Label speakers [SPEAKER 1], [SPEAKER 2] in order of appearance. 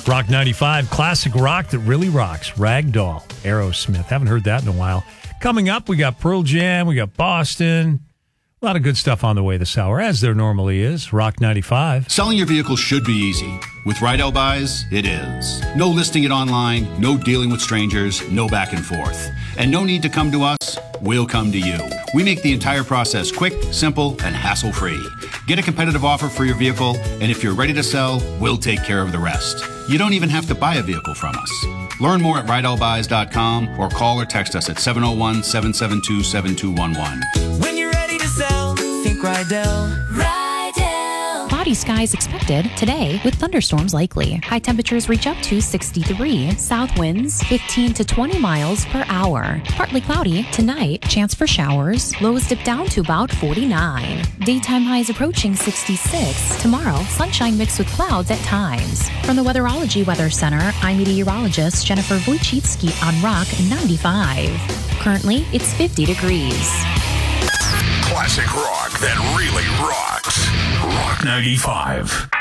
[SPEAKER 1] Rock 95, classic rock that really rocks. Ragdoll, Aerosmith. Haven't heard that in a while. Coming up, we got Pearl Jam, we got Boston. A lot of good stuff on the way this hour, as there normally is. Rock 95.
[SPEAKER 2] Selling your vehicle should be easy. With Rydell Buys, it is. No listing it online, no dealing with strangers, no back and forth. And no need to come to us, we'll come to you. We make the entire process quick, simple, and hassle-free. Get a competitive offer for your vehicle, and if you're ready to sell, we'll take care of the rest. You don't even have to buy a vehicle from us. Learn more at RydellBuys.com or call or text us at 701-772-7211.
[SPEAKER 3] When you're ready to sell, think Rydell.
[SPEAKER 4] Cloudy skies expected today with thunderstorms likely. High temperatures reach up to 63. South winds 15 to 20 miles per hour. Partly cloudy tonight. Chance for showers. Lows dip down to about 49. Daytime highs approaching 66. Tomorrow, sunshine mixed with clouds at times. From the Weatherology Weather Center, I'm meteorologist Jennifer Wojcicki on Rock 95. Currently, it's 50 degrees.
[SPEAKER 5] Classic rock that really rocks. Rock 95.